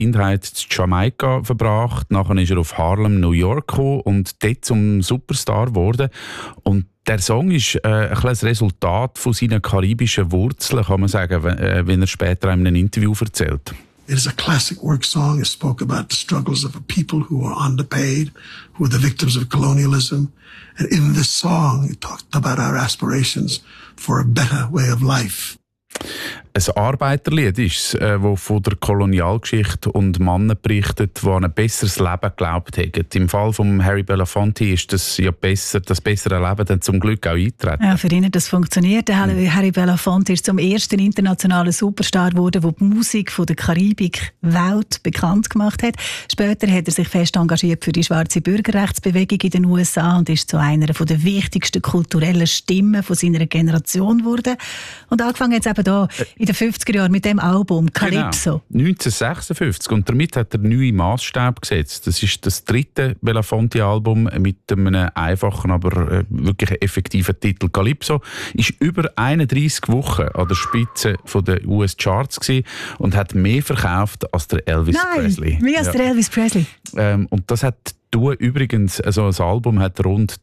Kindheit in Jamaika verbracht. Nachher ist er auf Harlem, New York gekommen und dort zum Superstar geworden. Und der Song ist ein kleines Resultat von seinen karibischen Wurzeln, kann man sagen, wenn er später in einem Interview erzählt. It is a classic work song. It spoke about the struggles of a people who are underpaid, who are the victims of colonialism. And in this song, it talked about our aspirations for a better way of life. Ein Arbeiterlied ist es, das von der Kolonialgeschichte und Männern berichtet, die an ein besseres Leben geglaubt haben. Im Fall von Harry Belafonte ist das ja das bessere Leben dann zum Glück auch eingetreten. Ja, für ihn hat das funktioniert. Harry Belafonte ist zum ersten internationalen Superstar geworden, der die Musik von der Karibik-Welt bekannt gemacht hat. Später hat er sich fest engagiert für die schwarze Bürgerrechtsbewegung in den USA und ist zu einer der wichtigsten kulturellen Stimmen von seiner Generation geworden. Und angefangen jetzt eben da in den 50er Jahren mit dem Album Calypso. Genau, 1956. Und damit hat er neue Maßstäbe gesetzt. Das ist das dritte Belafonte-Album mit einem einfachen, aber wirklich effektiven Titel. Calypso ist über 31 Wochen an der Spitze der US-Charts gewesen und hat mehr verkauft als der Elvis Presley. Mehr als der Elvis Presley. Und das hat übrigens, also ein Album hat rund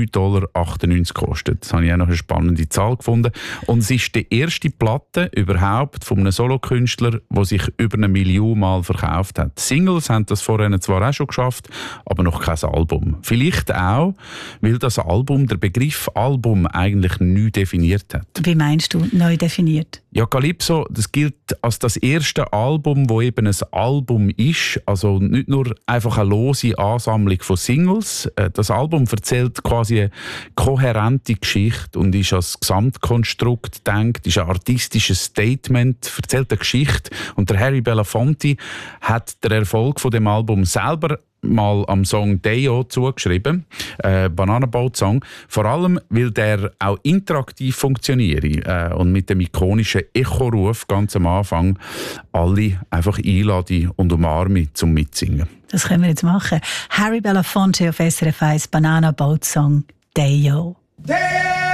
$3,98 gekostet. Das habe ich auch noch eine spannende Zahl gefunden. Und es ist die erste Platte überhaupt von einem Solokünstler, die sich über 1 Million Mal verkauft hat. Singles haben das vorher zwar auch schon geschafft, aber noch kein Album. Vielleicht auch, weil das Album, der Begriff Album eigentlich neu definiert hat. Wie meinst du, neu definiert? Ja, Calypso, das gilt als das erste Album, das eben ein Album ist. Also nicht nur einfach eine lose Ansammlung von Singles. Das Album erzählt quasi eine kohärente Geschichte und ist als Gesamtkonstrukt gedacht, ist ein artistisches Statement, erzählt eine Geschichte. Und der Harry Belafonte hat den Erfolg von dem Album selber mal am Song Day-O zugeschrieben, Bananenboat-Song, vor allem, weil der auch interaktiv funktioniere und mit dem ikonischen Echo-Ruf ganz am Anfang alle einfach einladen und umarmen zum Mitsingen. Das können wir jetzt machen. Harry Belafonte auf SRF 1 Bananenboat-Song Day-O. Day-O!